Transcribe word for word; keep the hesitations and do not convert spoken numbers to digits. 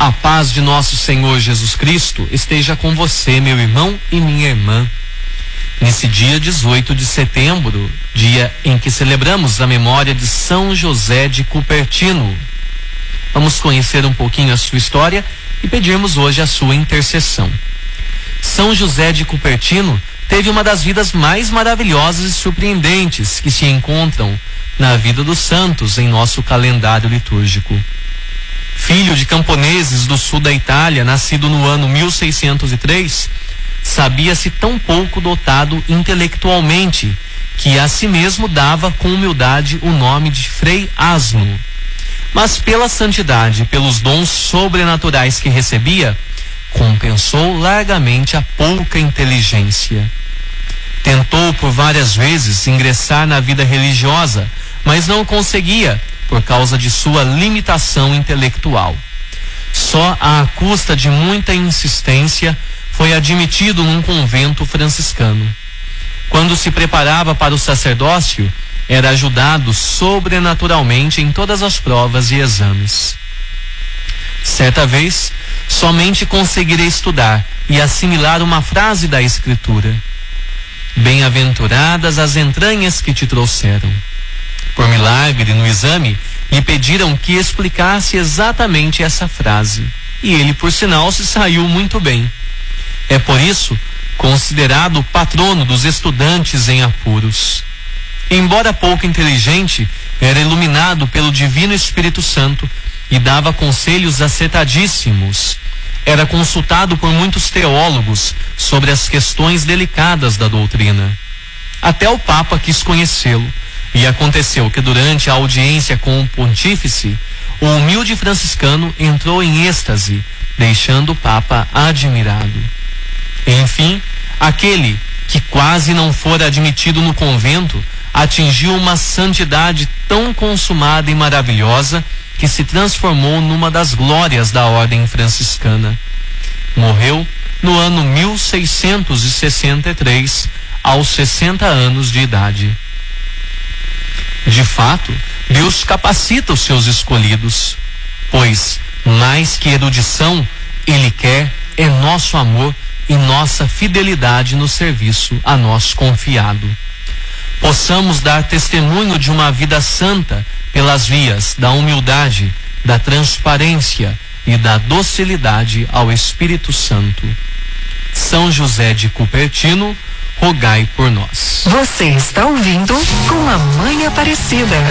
A paz de nosso Senhor Jesus Cristo esteja com você, meu irmão e minha irmã. Nesse dia dezoito de setembro, dia em que celebramos a memória de São José de Cupertino, vamos conhecer um pouquinho a sua história e pedirmos hoje a sua intercessão. São José de Cupertino teve uma das vidas mais maravilhosas e surpreendentes que se encontram na vida dos santos em nosso calendário litúrgico. Filho de camponeses do sul da Itália, nascido no ano mil seiscentos e três, sabia-se tão pouco dotado intelectualmente que a si mesmo dava com humildade o nome de Frei Asno. Mas pela santidade e pelos dons sobrenaturais que recebia, compensou largamente a pouca inteligência. Tentou por várias vezes ingressar na vida religiosa, mas não conseguia por causa de sua limitação intelectual. Só à custa de muita insistência foi admitido num convento franciscano. Quando se preparava para o sacerdócio, era ajudado sobrenaturalmente em todas as provas e exames. Certa vez, somente conseguirei estudar e assimilar uma frase da Escritura: bem-aventuradas as entranhas que te trouxeram. Por milagre, no exame, lhe pediram que explicasse exatamente essa frase, e ele, por sinal, se saiu muito bem. É por isso considerado o patrono dos estudantes em apuros. Embora pouco inteligente, era iluminado pelo Divino Espírito Santo e dava conselhos acertadíssimos. Era consultado por muitos teólogos sobre as questões delicadas da doutrina. Até o Papa quis conhecê-lo, e aconteceu que durante a audiência com o pontífice, o humilde franciscano entrou em êxtase, deixando o Papa admirado. Enfim, aquele que quase não fora admitido no convento atingiu uma santidade tão consumada e maravilhosa que se transformou numa das glórias da ordem franciscana. Morreu no ano mil seiscentos e sessenta e três, aos sessenta anos de idade. De fato, Deus capacita os seus escolhidos, pois, mais que erudição, Ele quer é nosso amor e nossa fidelidade no serviço a nós confiado. Possamos dar testemunho de uma vida santa pelas vias da humildade, da transparência e da docilidade ao Espírito Santo. São José de Cupertino, rogai por nós. Você está ouvindo Com a Mãe Aparecida.